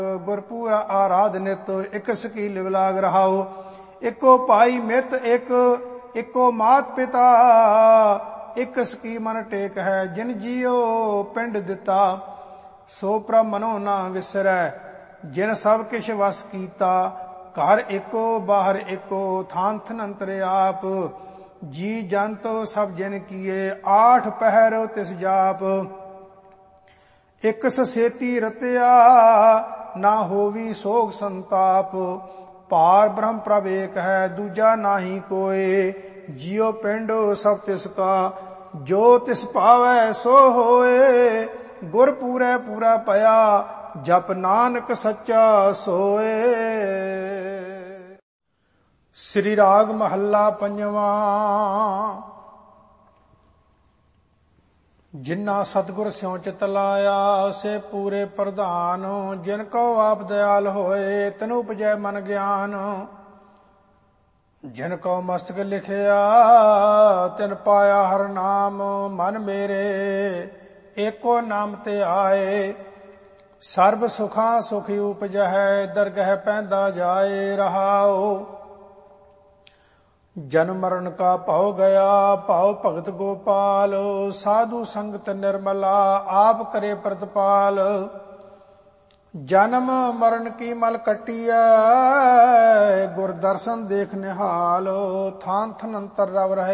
ਗੁਰਪੂਰਾ ਆਰਾਧ ਨਿਤ ਇਕ ਸਕੀਲ ਵਿਲਾਗ ਰਹਾਓ। ਇੱਕੋ ਭਾਈ ਮਿਤ ਇੱਕੋ ਮਾਤ ਪਿਤਾ, ਇਕ ਸਕੀ ਮਨ ਟੇਕ ਹੈ ਜਿਨ ਜੀਓ ਪਿੰਡ ਦਿੱਤਾ। ਸੋ ਪ੍ਰਭ ਮਨੋ ਨਾ ਵਿਸਰੈ ਜਿਨ ਸਭ ਕਿਛ ਵਸ ਕੀਤਾ। ਘਰ ਇੱਕੋ ਬਾਹਰ ਇੱਕੋ ਥਾਨ ਥਨ ਅੰਤਰ ਆਪ। ਜੀ ਜੰਤ ਸਭ ਜਿਨ ਕੀਏ ਆਠ ਪਹਿਰ ਤਿਸ ਜਾਪ। ਇਕ ਸਸੇਤੀ ਰਤਿਆ ਨਾ ਹੋਵੀ ਸੋਗ ਸੰਤਾਪ। ਭਾਰ ਬ੍ਰਹਮ ਪ੍ਰਭ ਏਕ ਹੈ ਦੂਜਾ ਨਾਹੀ ਕੋਏ। ਜਿਉ ਪਿੰਡ ਸਭ ਤਿਸ ਕਾ ਜੋ ਤਿਸ ਭਾਵੈ ਸੋ ਹੋਏ। ਗੁਰ ਪੂਰੈ ਪੂਰਾ ਭਇਆ ਜਪ ਨਾਨਕ ਸੱਚਾ ਸੋਏ। ਸ੍ਰੀ ਰਾਗ ਮਹੱਲਾ ਪੰਜਵਾਂ। ਜਿਨ੍ਹਾਂ ਸਤਿਗੁਰ ਸਿਉ ਚਿਤ ਲਾਇਆ ਸੇ ਪੂਰੇ ਪ੍ਰਧਾਨ। ਜਿਨ ਕੋ ਆਪ ਦਇਆਲ ਹੋਏ ਤੈਨੂੰ ਉਪਜੈ ਮਨ ਗਿਆਨ। ਜਿਨ ਕੋ ਮਸਤਕ ਲਿਖਿਆ ਤਿਨ ਪਾਇਆ ਹਰ ਨਾਮ। ਮਨ ਮੇਰੇ ਏਕੋ ਨਾਮ ਤੇ ਆਏ। ਸਰਬ ਸੁਖਾਂ ਸੁਖ ਉਪਜੈ ਦਰਗਹਿ ਪੈਂਦਾ ਜਾਏ ਰਹਾਓ। ਜਨਮ ਮਰਨ ਕਾ ਭਉ ਗਿਆ ਭਾਉ ਭਗਤ ਗੋਪਾਲ। ਸਾਧੂ ਸੰਗਤ ਨਿਰਮਲਾ ਆਪ ਕਰੇ ਪ੍ਰਤਪਾਲ। ਜਨਮ ਮਰਨ ਕੀ ਮਲ ਕੱਟੀਐ ਗੁਰ ਦਰਸ਼ਨ ਦੇਖ ਨਿਹਾਲ। ਥਾਨ ਥਨ ਅੰਤਰ ਰਵ ਰਹੇ